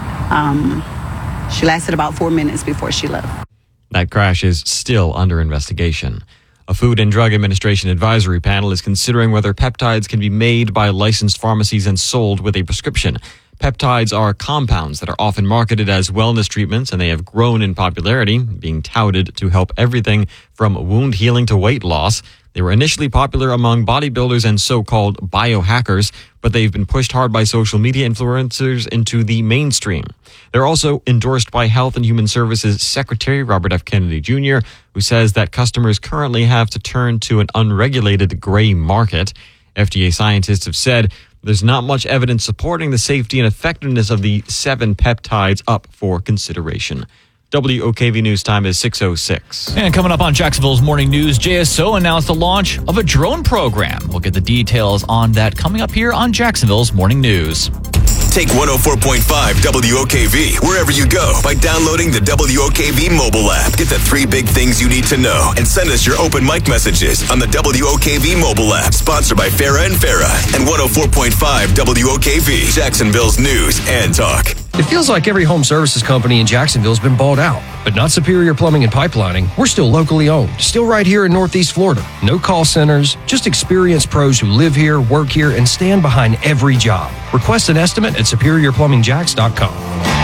She lasted about 4 minutes before she left. That crash is still under investigation. A Food and Drug Administration advisory panel is considering whether peptides can be made by licensed pharmacies and sold with a prescription. Peptides are compounds that are often marketed as wellness treatments, and they have grown in popularity, being touted to help everything from wound healing to weight loss. They were initially popular among bodybuilders and so-called biohackers, but they've been pushed hard by social media influencers into the mainstream. They're also endorsed by Health and Human Services Secretary Robert F. Kennedy Jr., who says that customers currently have to turn to an unregulated gray market. FDA scientists have said there's not much evidence supporting the safety and effectiveness of the 7 peptides up for consideration. WOKV News time is 6:06. And coming up on Jacksonville's Morning News, JSO announced the launch of a drone program. We'll get the details on that coming up here on Jacksonville's Morning News. Take 104.5 WOKV wherever you go by downloading the WOKV mobile app. Get the 3 big things you need to know and send us your open mic messages on the WOKV mobile app. Sponsored by Farah and Farah and 104.5 WOKV, Jacksonville's news and talk. It feels like every home services company in Jacksonville's been bought out, but not Superior Plumbing and Pipelining. We're still locally owned, still right here in Northeast Florida. No call centers, just experienced pros who live here, work here, and stand behind every job. Request an estimate at SuperiorPlumbingJacks.com.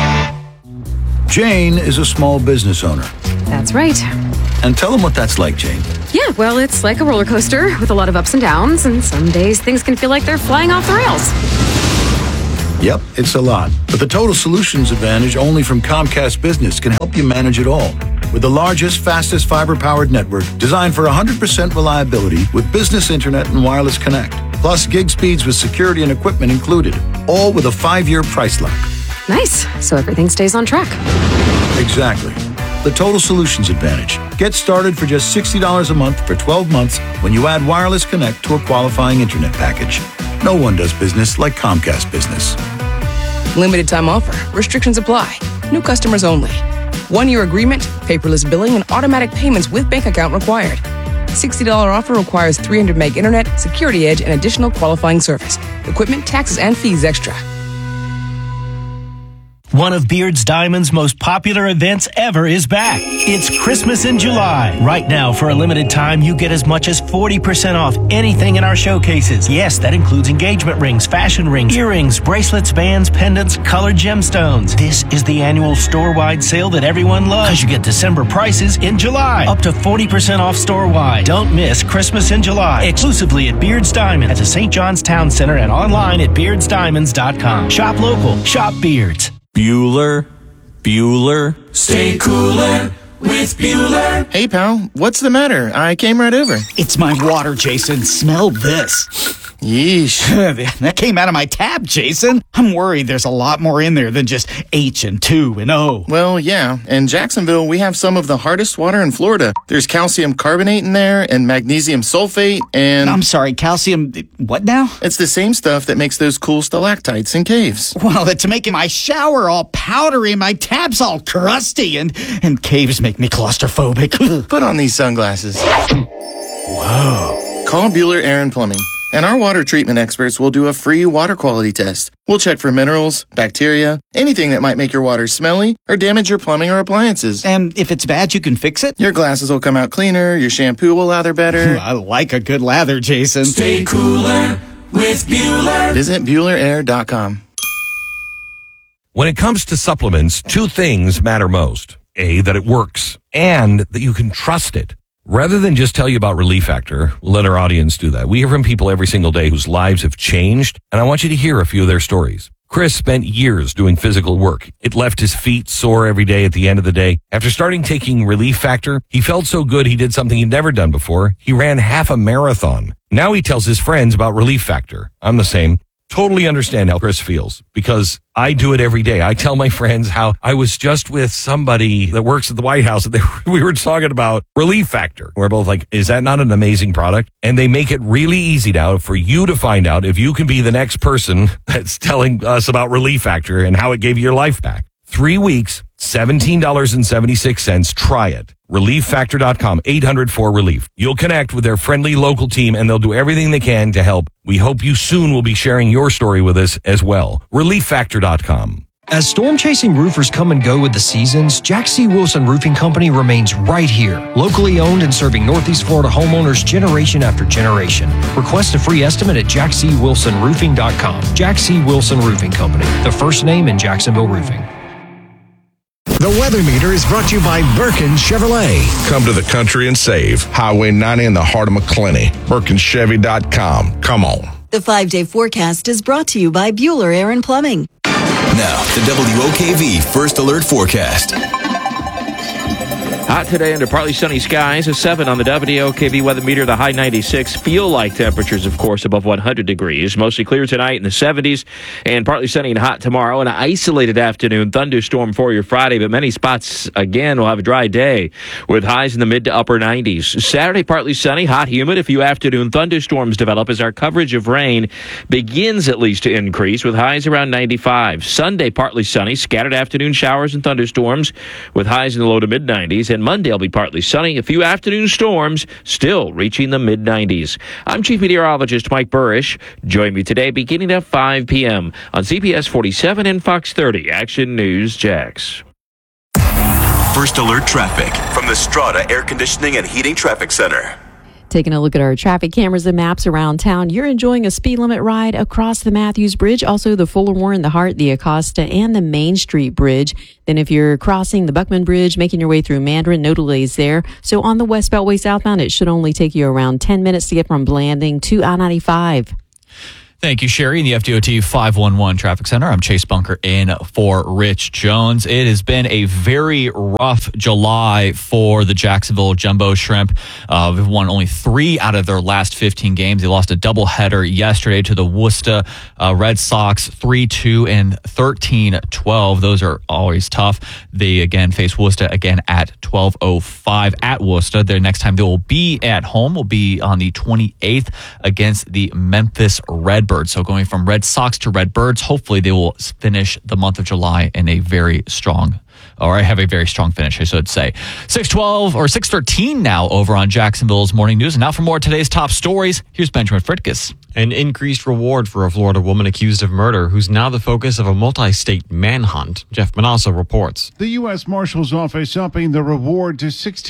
Jane is a small business owner. That's right. And tell them what that's like, Jane. Yeah, well, it's like a roller coaster with a lot of ups and downs, and some days things can feel like they're flying off the rails. Yep, it's a lot. But the Total Solutions Advantage only from Comcast Business can help you manage it all. With the largest, fastest fiber-powered network designed for 100% reliability with business internet and wireless connect. Plus gig speeds with security and equipment included. All with a 5-year price lock. Nice. So everything stays on track. Exactly. The Total Solutions Advantage. Get started for just $60 a month for 12 months when you add wireless connect to a qualifying internet package. No one does business like Comcast Business. Limited time offer. Restrictions apply. New customers only. 1-year agreement, paperless billing, and automatic payments with bank account required. $60 offer requires 300 meg internet, security edge, and additional qualifying service. Equipment, taxes, and fees extra. One of Beard's Diamond's most popular events ever is back. It's Christmas in July. Right now, for a limited time, you get as much as 40% off anything in our showcases. Yes, that includes engagement rings, fashion rings, earrings, bracelets, bands, pendants, colored gemstones. This is the annual store-wide sale that everyone loves, because you get December prices in July. Up to 40% off store-wide. Don't miss Christmas in July. Exclusively at Beard's Diamond at the St. John's Town Center and online at beardsdiamonds.com. Shop local. Shop Beards. Bueller. Stay cooler with Bueller. Hey, pal, what's the matter? I came right over. It's my water, Jason. Smell this. Yeesh. That came out of my tap, Jason. I'm worried there's a lot more in there than just H and 2 and O. Well, yeah. In Jacksonville, we have some of the hardest water in Florida. There's calcium carbonate in there and magnesium sulfate and... I'm sorry, calcium... what now? It's the same stuff that makes those cool stalactites in caves. Well, it's making my shower all powdery and my tabs all crusty and caves make me claustrophobic. Put on these sunglasses. Whoa. Call Bueller Air & Plumbing. And our water treatment experts will do a free water quality test. We'll check for minerals, bacteria, anything that might make your water smelly or damage your plumbing or appliances. And if it's bad, you can fix it? Your glasses will come out cleaner, your shampoo will lather better. I like a good lather, Jason. Stay cooler with Bueller. Visit BuellerAir.com. When it comes to supplements, 2 things matter most. A, that it works, and that you can trust it. Rather than just tell you about Relief Factor, we'll let our audience do that. We hear from people every single day whose lives have changed, and I want you to hear a few of their stories. Chris spent years doing physical work. It left his feet sore every day at the end of the day. After starting taking Relief Factor, he felt so good he did something he'd never done before. He ran half a marathon. Now he tells his friends about Relief Factor. I'm the same. Totally understand how Chris feels because I do it every day. I tell my friends how I was just with somebody that works at the White House and we were talking about Relief Factor. We're both like, is that not an amazing product? And they make it really easy now for you to find out if you can be the next person that's telling us about Relief Factor and how it gave you your life back. 3 weeks, $17.76. Try it. ReliefFactor.com, 800-4RELIEF. You'll connect with their friendly local team and they'll do everything they can to help. We hope you soon will be sharing your story with us as well. ReliefFactor.com. As storm-chasing roofers come and go with the seasons, Jack C. Wilson Roofing Company remains right here, locally owned and serving Northeast Florida homeowners generation after generation. Request a free estimate at jackcwilsonroofing.com. Jack C. Wilson Roofing Company, the first name in Jacksonville roofing. The Weather Meter is brought to you by Birkin Chevrolet. Come to the country and save. Highway 90 in the heart of McClenny. BirkinChevy.com. Come on. The 5-day forecast is brought to you by Bueller Air & Plumbing. Now, the WOKV First Alert Forecast. Hot today under partly sunny skies, a 7 on the WOKV weather meter, the high 96. Feel-like temperatures, of course, above 100 degrees. Mostly clear tonight in the 70s and partly sunny and hot tomorrow. An isolated afternoon thunderstorm for your Friday, but many spots, again, will have a dry day with highs in the mid to upper 90s. Saturday, partly sunny, hot, humid. A few afternoon thunderstorms develop as our coverage of rain begins at least to increase with highs around 95. Sunday, partly sunny, scattered afternoon showers and thunderstorms with highs in the low to mid 90s. And Monday will be partly sunny. A few afternoon storms still reaching the mid 90s. I'm Chief Meteorologist Mike Burrish. Join me today beginning at 5 p.m. on CBS 47 and Fox 30. Action News Jax. First alert traffic from the Strata Air Conditioning and Heating Traffic Center. Taking a look at our traffic cameras and maps around town, you're enjoying a speed limit ride across the Matthews Bridge, also the Fuller Warren, the Hart, the Acosta, and the Main Street Bridge. Then if you're crossing the Buckman Bridge, making your way through Mandarin, no delays there. So on the West Beltway southbound, it should only take you around 10 minutes to get from Blanding to I-95. Thank you, Sherry, in the FDOT 511 Traffic Center. I'm Chase Bunker in for Rich Jones. It has been a very rough July for the Jacksonville Jumbo Shrimp. They've won only 3 out of their last 15 games. They lost a doubleheader yesterday to the Worcester Red Sox, 3-2 and 13-12. Those are always tough. They again face Worcester again at 12:05 at Worcester. Their next time they will be at home will be on the 28th against the Memphis Redbirds. So going from Red Sox to Redbirds, hopefully they will finish the month of July in a very strong, or have a very strong finish, I should say. 6:12 or 6:13 now over on Jacksonville's Morning News. And now for more of today's top stories, here's Benjamin Fritkus. An increased reward for a Florida woman accused of murder who's now the focus of a multi-state manhunt. Jeff Manasso reports. The U.S. Marshal's Office upping the reward to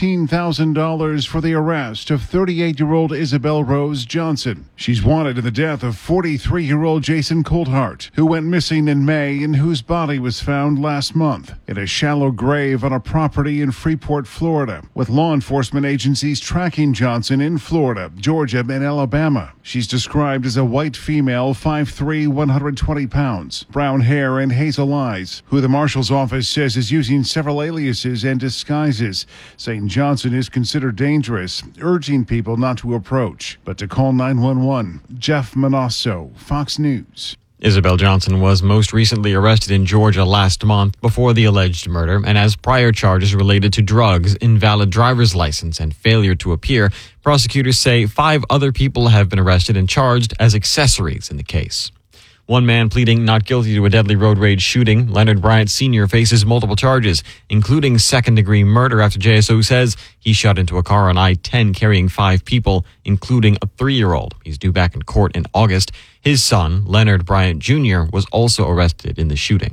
$16,000 for the arrest of 38-year-old Isabel Rose Johnson. She's wanted in the death of 43-year-old Jason Coulthart, who went missing in May and whose body was found last month in a shallow grave on a property in Freeport, Florida, with law enforcement agencies tracking Johnson in Florida, Georgia, and Alabama. She's described as a white female, 5'3", 120 pounds, brown hair and hazel eyes, who the Marshal's Office says is using several aliases and disguises, saying Johnson is considered dangerous, urging people not to approach, but to call 911. Jeff Manasso, Fox News. Isabel Johnson was most recently arrested in Georgia last month before the alleged murder and has prior charges related to drugs, invalid driver's license, and failure to appear. Prosecutors say 5 other people have been arrested and charged as accessories in the case. One man pleading not guilty to a deadly road rage shooting. Leonard Bryant Sr. faces multiple charges, including second-degree murder after JSO says he shot into a car on I-10 carrying 5 people, including a 3-year-old. He's due back in court in August. His son, Leonard Bryant Jr., was also arrested in the shooting.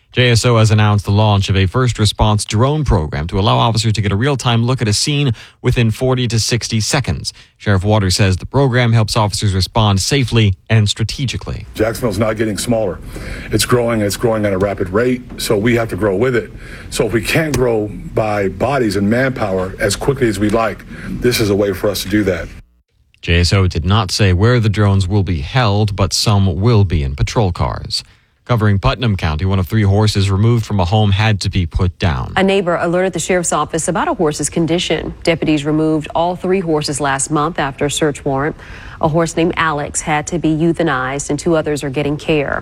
JSO has announced the launch of a first response drone program to allow officers to get a real-time look at a scene within 40 to 60 seconds. Sheriff Waters says the program helps officers respond safely and strategically. Jacksonville's not getting smaller. It's growing at a rapid rate, so we have to grow with it. So if we can't grow by bodies and manpower as quickly as we'd like, this is a way for us to do that. JSO did not say where the drones will be held, but some will be in patrol cars. Covering Putnam County, one of 3 horses removed from a home had to be put down. A neighbor alerted the sheriff's office about a horse's condition. Deputies removed all 3 horses last month after a search warrant. A horse named Alex had to be euthanized and 2 others are getting care.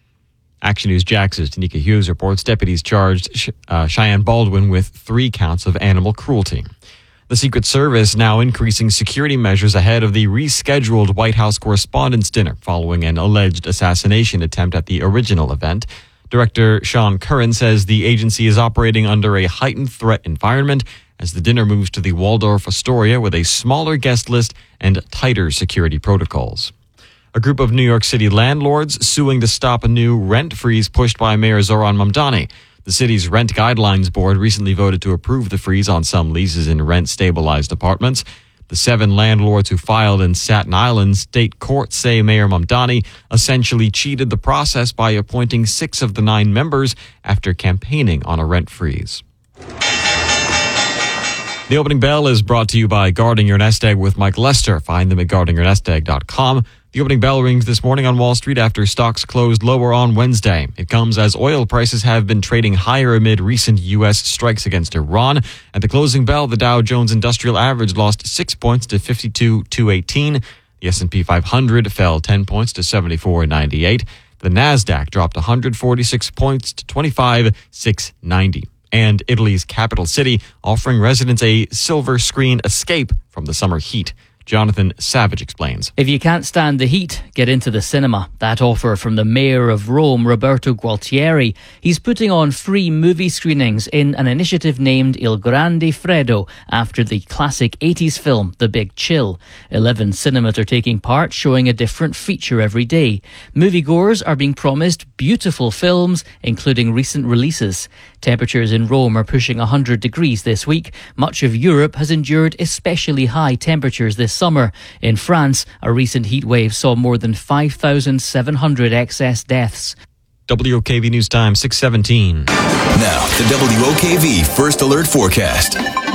Action News Jax's Tanika Hughes reports deputies charged Cheyenne Baldwin with 3 counts of animal cruelty. The Secret Service now increasing security measures ahead of the rescheduled White House Correspondents' Dinner following an alleged assassination attempt at the original event. Director Sean Curran says the agency is operating under a heightened threat environment as the dinner moves to the Waldorf Astoria with a smaller guest list and tighter security protocols. A group of New York City landlords suing to stop a new rent freeze pushed by Mayor Zoran Mamdani. The city's Rent Guidelines Board recently voted to approve the freeze on some leases in rent-stabilized apartments. The 7 landlords who filed in Staten Island state court say Mayor Mamdani essentially cheated the process by appointing 6 of the 9 members after campaigning on a rent freeze. The opening bell is brought to you by Guarding Your Nest Egg with Mike Lester. Find them at guardingyournestegg.com. The opening bell rings this morning on Wall Street after stocks closed lower on Wednesday. It comes as oil prices have been trading higher amid recent U.S. strikes against Iran. At the closing bell, the Dow Jones Industrial Average lost 6 points to 52,218. The S&P 500 fell 10 points to 74,98. The Nasdaq dropped 146 points to 25,690. And Italy's capital city offering residents a silver screen escape from the summer heat. Jonathan Savage explains. If you can't stand the heat, get into the cinema. That offer from the mayor of Rome, Roberto Gualtieri. He's putting on free movie screenings in an initiative named Il Grande Freddo, after the classic 80s film The Big Chill. 11 cinemas are taking part, showing a different feature every day. Moviegoers are being promised beautiful films, including recent releases. Temperatures in Rome are pushing 100 degrees this week. Much of Europe has endured especially high temperatures this summer. In France, a recent heat wave saw more than 5,700 excess deaths. WOKV News Time, 6:17. Now, the WOKV First Alert Forecast.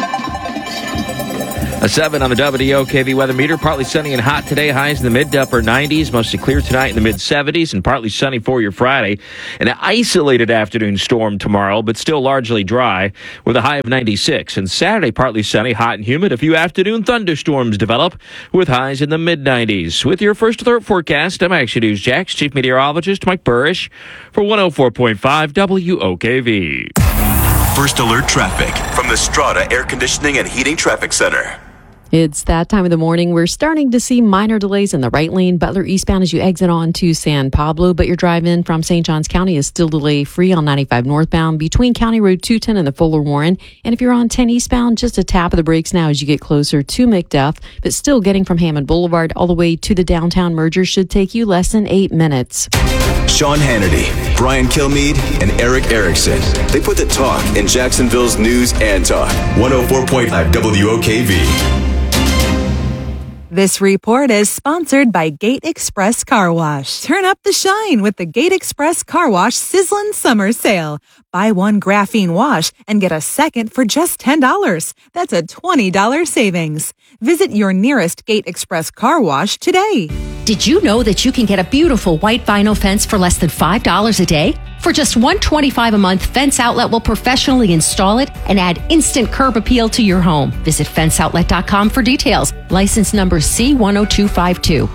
A 7 on the WOKV weather meter. Partly sunny and hot today. Highs in the mid to upper 90s. Mostly clear tonight in the mid 70s and partly sunny for your Friday. An isolated afternoon storm tomorrow, but still largely dry with a high of 96. And Saturday, partly sunny, hot and humid. A few afternoon thunderstorms develop with highs in the mid 90s. With your First Alert Forecast, I'm Action News Jax Chief Meteorologist Mike Burrish for 104.5 WOKV. First Alert Traffic from the Strata Air Conditioning and Heating Traffic Center. It's that time of the morning. We're starting to see minor delays in the right lane, Butler eastbound as you exit on to San Pablo, but your drive in from St. Johns County is still delay free on 95 northbound between County Road 210 and the Fuller Warren. And if you're on 10 eastbound, just a tap of the brakes now as you get closer to McDuff, but still getting from Hammond Boulevard all the way to the downtown merger should take you less than 8 minutes. Sean Hannity, Brian Kilmeade, and Eric Erickson. They put the talk in Jacksonville's news and talk. 104.5 WOKV. This report is sponsored by Gate Express Car Wash. Turn up the shine with the Gate Express Car Wash Sizzlin' Summer Sale. Buy one graphene wash and get a second for just $10. That's a $20 savings. Visit your nearest Gate Express Car Wash today. Did you know that you can get a beautiful white vinyl fence for less than $5 a day? For just $125 a month, Fence Outlet will professionally install it and add instant curb appeal to your home. Visit fenceoutlet.com for details. License number C10252.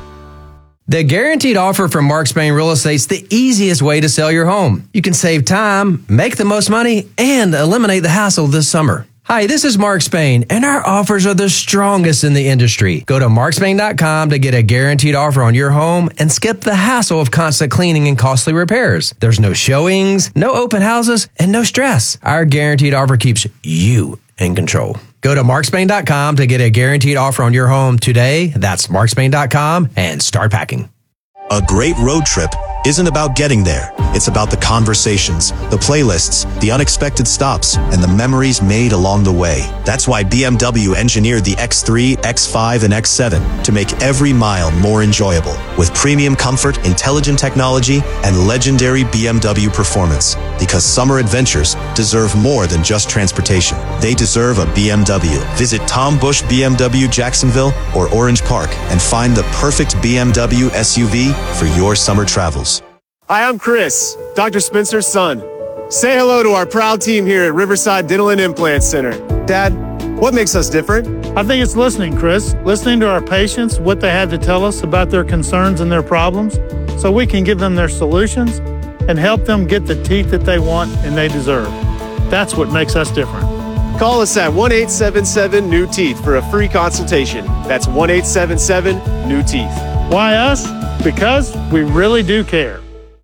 The guaranteed offer from Mark Spain Real Estate's the easiest way to sell your home. You can save time, make the most money, and eliminate the hassle this summer. Hi, this is Mark Spain, and our offers are the strongest in the industry. Go to markspain.com to get a guaranteed offer on your home and skip the hassle of constant cleaning and costly repairs. There's no showings, no open houses, and no stress. Our guaranteed offer keeps you in control. Go to markspain.com to get a guaranteed offer on your home today. That's markspain.com and start packing. A great road trip isn't about getting there. It's about the conversations, the playlists, the unexpected stops, and the memories made along the way. That's why BMW engineered the X3, X5, and X7 to make every mile more enjoyable. With premium comfort, intelligent technology, and legendary BMW performance. Because summer adventures deserve more than just transportation. They deserve a BMW. Visit Tom Busch BMW Jacksonville or Orange Park and find the perfect BMW SUV for your summer travels. Hi, I'm Chris, Dr. Spencer's son. Say hello to our proud team here at Riverside Dental and Implant Center. Dad, what makes us different? I think it's listening, Chris. Listening to our patients, what they have to tell us about their concerns and their problems, so we can give them their solutions and help them get the teeth that they want and they deserve. That's what makes us different. Call us at 1-877-NEW-TEETH for a free consultation. That's 1-877-NEW-TEETH. Why us? Because we really do care.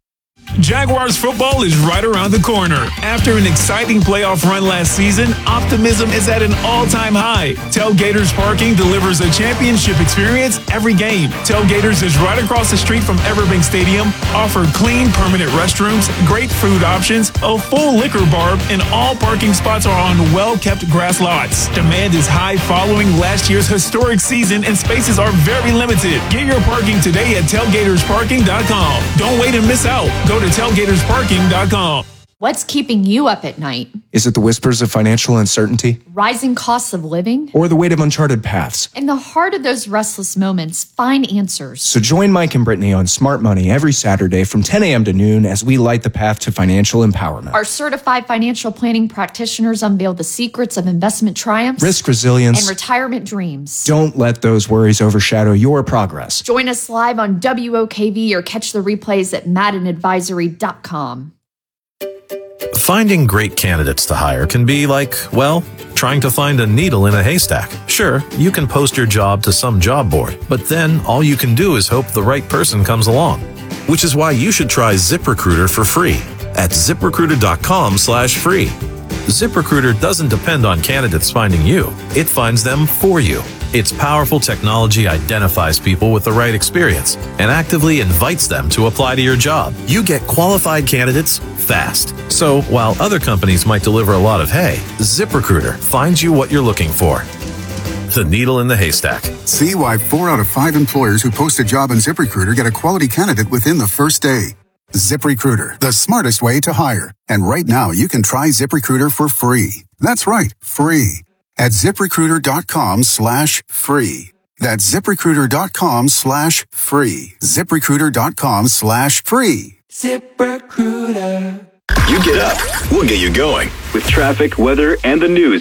Jaguars football is right around the corner. After an exciting playoff run last season, optimism is at an all-time high. Tailgaters Parking delivers a championship experience every game. Tailgaters is right across the street from Everbank Stadium, offer clean, permanent restrooms, great food options, a full liquor bar, and all parking spots are on well-kept grass lots. Demand is high following last year's historic season, and spaces are very limited. Get your parking today at tailgatorsparking.com. Don't wait and miss out. Go to tailgatorsparking.com. What's keeping you up at night? Is it the whispers of financial uncertainty? Rising costs of living? Or the weight of uncharted paths? In the heart of those restless moments, find answers. So join Mike and Brittany on Smart Money every Saturday from 10 a.m. to noon as we light the path to financial empowerment. Our certified financial planning practitioners unveil the secrets of investment triumphs, risk resilience, and retirement dreams. Don't let those worries overshadow your progress. Join us live on WOKV or catch the replays at maddenadvisory.com. Finding great candidates to hire can be like, well, trying to find a needle in a haystack. Sure, you can post your job to some job board, but then all you can do is hope the right person comes along. Which is why you should try ZipRecruiter for free at ZipRecruiter.com/free. ZipRecruiter doesn't depend on candidates finding you. It finds them for you. Its powerful technology identifies people with the right experience and actively invites them to apply to your job. You get qualified candidates fast. So while other companies might deliver a lot of hay, ZipRecruiter finds you what you're looking for. The needle in the haystack. See why 4 out of 5 employers who post a job on ZipRecruiter get a quality candidate within the first day. ZipRecruiter, the smartest way to hire. And right now, you can try ZipRecruiter for free. That's right, free. At ZipRecruiter.com/free. That's ZipRecruiter.com/free. ZipRecruiter.com/free. ZipRecruiter. You get up, we'll get you going. With traffic, weather, and the news